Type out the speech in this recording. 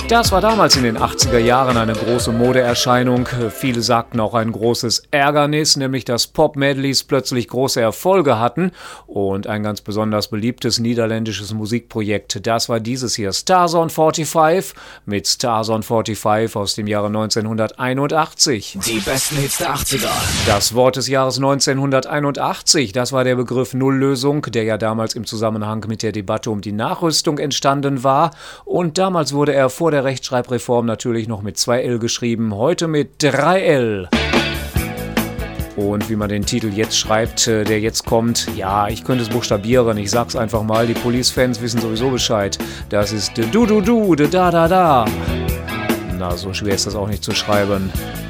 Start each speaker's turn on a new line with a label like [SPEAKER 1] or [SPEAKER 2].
[SPEAKER 1] Das war damals in den 80er Jahren eine große Modeerscheinung. Viele sagten auch ein großes Ärgernis, nämlich dass Pop-Medleys plötzlich große Erfolge hatten. Und ein ganz besonders beliebtes niederländisches Musikprojekt, das war dieses hier, Starzone 45 mit Starzone 45 aus dem Jahre 1981.
[SPEAKER 2] Die besten Hits der 80er.
[SPEAKER 1] Das Wort des Jahres 1981, das war der Begriff Nulllösung, der ja damals im Zusammenhang mit der Debatte um die Nachrüstung entstanden war. Und damals wurde er vor der Rechtschreibreform natürlich noch mit 2L geschrieben, heute mit 3L. Und wie man den Titel jetzt schreibt, der jetzt kommt, ja, ich könnte es buchstabieren, ich sag's einfach mal, die Police-Fans wissen sowieso Bescheid. Das ist du, da. Na, so schwer ist das auch nicht zu schreiben.